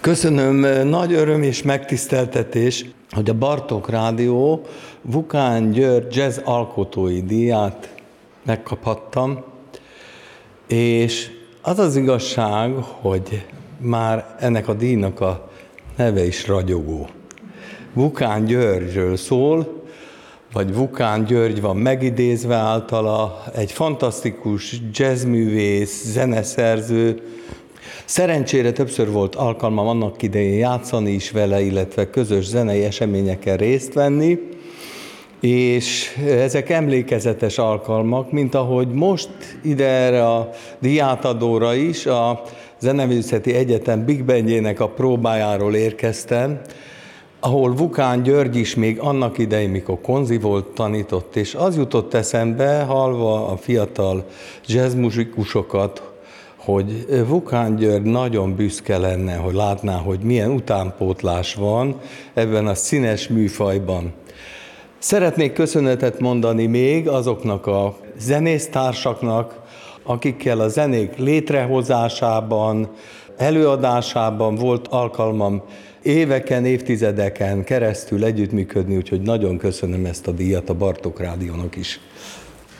Köszönöm, nagy öröm és megtiszteltetés, hogy a Bartók Rádió Vukán György jazz alkotói díját megkaphattam, és az az igazság, hogy már ennek a díjnak a neve is ragyogó. Vukán Györgyről szól, vagy Vukán György van megidézve általa, egy fantasztikus jazzművész, zeneszerző. Szerencsére többször volt alkalmam annak idején játszani is vele, illetve közös zenei eseményeken részt venni, és ezek emlékezetes alkalmak, mint ahogy most ide erre a díjátadóra is, a Zeneművészeti Egyetem Big Bandjének a próbájáról érkeztem, ahol Vukán György is még annak idején, mikor konzi volt, tanított, és az jutott eszembe, hallva a fiatal jazzmuzsikusokat, hogy Vukán György nagyon büszke lenne, hogy látná, hogy milyen utánpótlás van ebben a színes műfajban. Szeretnék köszönetet mondani még azoknak a zenésztársaknak, akikkel a zenék létrehozásában, előadásában volt alkalmam éveken, évtizedeken keresztül együttműködni, úgyhogy nagyon köszönöm ezt a díjat a Bartók Rádiónak is.